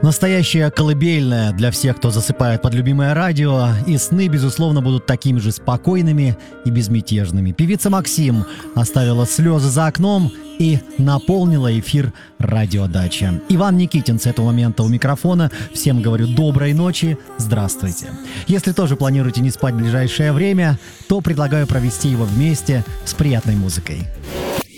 Настоящая колыбельная для всех, кто засыпает под любимое радио, и сны, безусловно, будут такими же спокойными и безмятежными. Певица Максим оставила слезы за окном и наполнила эфир радиодача. Иван Никитин с этого момента у микрофона. Всем говорю доброй ночи, здравствуйте. Если тоже планируете не спать в ближайшее время, то предлагаю провести его вместе с приятной музыкой.